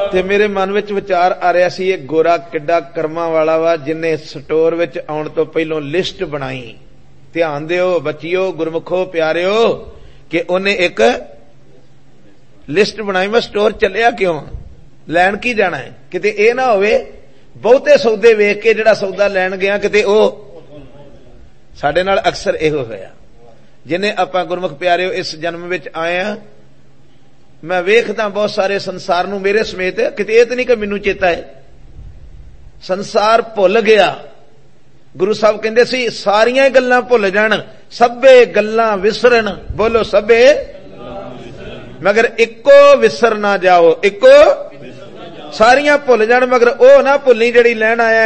ਤੇ ਮੇਰੇ ਮਨ ਵਿੱਚ ਵਿਚਾਰ ਆ ਰਿਹਾ ਸੀ, ਇਹ ਗੋਰਾ ਕਿੱਡਾ ਕਰਮਾਂ ਵਾਲਾ ਵਾ ਜਿਨੇ ਸਟੋਰ ਵਿੱਚ ਆਉਣ ਤੋਂ ਪਹਿਲੋਂ ਲਿਸਟ ਬਣਾਈ। ਧਿਆਨ ਦਿਓ ਬੱਚਿਓ, ਗੁਰਮੁਖੋ ਪਿਆਰਿਓ, ਕਿ ਉਹਨੇ ਇੱਕ ਲਿਸਟ ਬਣਾਈ। ਮੈਂ ਸਟੋਰ ਚੱਲਿਆ ਕਿਉਂ, ਲੈਣ ਕੀ ਜਾਣਾ ਹੈ? ਕਿਤੇ ਇਹ ਨਾ ਹੋਵੇ ਬਹੁਤੇ ਸੌਦੇ ਵੇਖ ਕੇ ਜਿਹੜਾ ਸੌਦਾ ਲੈਣ ਗਿਆ ਕਿਤੇ ਉਹ। ਸਾਡੇ ਨਾਲ ਅਕਸਰ ਇਹੋ ਹੋਇਆ। ਜਿਨੇ ਆਪਾਂ ਗੁਰਮੁਖ ਪਿਆਰਿਓ ਇਸ ਜਨਮ ਵਿੱਚ ਆਏ ਆ, ਮੈਂ ਵੇਖਦਾ ਬਹੁਤ ਸਾਰੇ ਸੰਸਾਰ ਨੂੰ ਮੇਰੇ ਸਮੇਤ, ਕਿਤੇ ਇਹ ਤਾਂ ਨਹੀਂ ਕਿ ਮੈਨੂੰ ਚੇਤਾ ਹੈ, ਸੰਸਾਰ ਭੁੱਲ ਗਿਆ। ਗੁਰੂ ਸਾਹਿਬ ਕਹਿੰਦੇ ਸੀ ਸਾਰੀਆਂ ਗੱਲਾਂ ਭੁੱਲ ਜਾਣ, ਸਭੇ ਗੱਲਾਂ ਵਿਸਰਨ। ਬੋਲੋ ਸਭੇ, ਮਗਰ ਇੱਕੋ ਵਿਸਰ ਨਾ ਜਾਓ। ਇੱਕੋ, ਸਾਰੀਆਂ ਭੁੱਲ ਜਾਣ ਮਗਰ ਉਹ ਨਾ ਭੁੱਲੀ ਜਿਹੜੀ ਲੈਣ ਆਇਆ